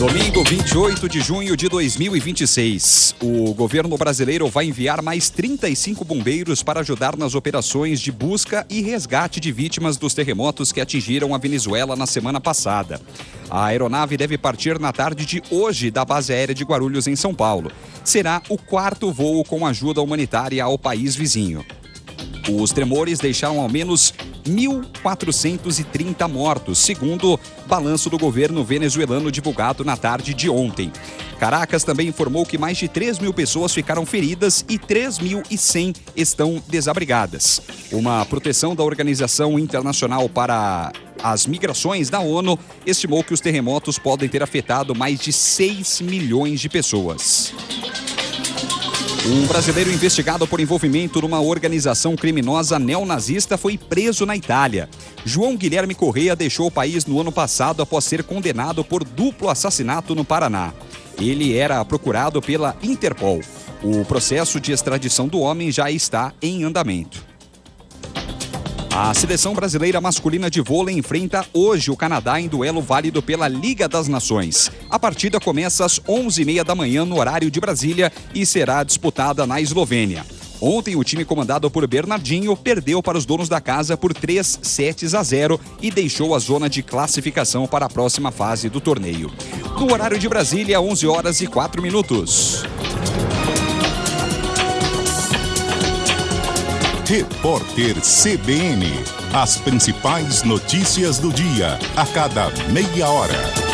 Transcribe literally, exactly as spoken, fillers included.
Domingo, vinte e oito de junho de dois mil e vinte e seis. O governo brasileiro vai enviar mais trinta e cinco bombeiros para ajudar nas operações de busca e resgate de vítimas dos terremotos que atingiram a Venezuela na semana passada. A aeronave deve partir na tarde de hoje da base aérea de Guarulhos, em São Paulo. Será o quarto voo com ajuda humanitária ao país vizinho. Os tremores deixaram ao menos mil quatrocentos e trinta mortos, segundo balanço do governo venezuelano divulgado na tarde de ontem. Caracas também informou que mais de três mil pessoas ficaram feridas e três mil e cem estão desabrigadas. Uma proteção da Organização Internacional para as Migrações da ONU estimou que os terremotos podem ter afetado mais de seis milhões de pessoas. Um brasileiro investigado por envolvimento numa organização criminosa neonazista foi preso na Itália. João Guilherme Correia deixou o país no ano passado após ser condenado por duplo assassinato no Paraná. Ele era procurado pela Interpol. O processo de extradição do homem já está em andamento. A seleção brasileira masculina de vôlei enfrenta hoje o Canadá em duelo válido pela Liga das Nações. A partida começa às onze e meia da manhã no horário de Brasília e será disputada na Eslovênia. Ontem o time comandado por Bernardinho perdeu para os donos da casa por três sets a zero e deixou a zona de classificação para a próxima fase do torneio. No horário de Brasília, onze horas e quatro minutos. Repórter C B N. As principais notícias do dia, a cada meia hora.